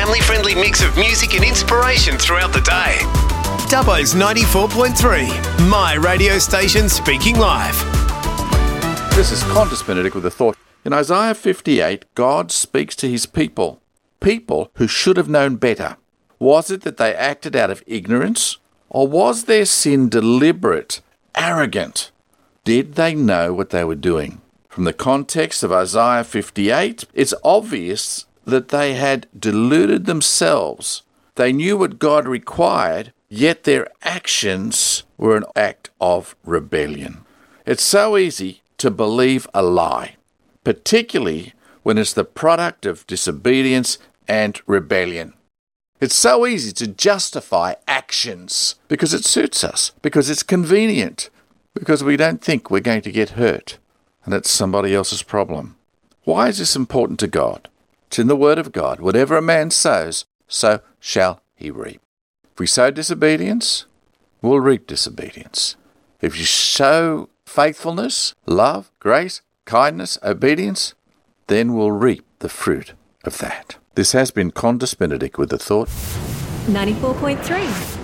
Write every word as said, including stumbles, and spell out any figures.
family-friendly mix of music and inspiration throughout the day. Dubbo's ninety-four point three, my radio station speaking live. This is Qantas Benedict with a thought. In Isaiah fifty-eight, God speaks to his people, people who should have known better. Was it that they acted out of ignorance, or was their sin deliberate, arrogant? Did they know what they were doing? From the context of Isaiah fifty-eight, it's obvious that they had deluded themselves. They knew what God required, yet their actions were an act of rebellion. It's so easy to believe a lie, particularly when it's the product of disobedience and rebellion. It's so easy to justify actions because it suits us, because it's convenient, because we don't think we're going to get hurt, and it's somebody else's problem. Why is this important to God? It's in the Word of God. Whatever a man sows, so shall he reap. If we sow disobedience, we'll reap disobedience. If you sow faithfulness, love, grace, kindness, obedience, then we'll reap the fruit of that. This has been Qantas Benedict with the thought. ninety-four point three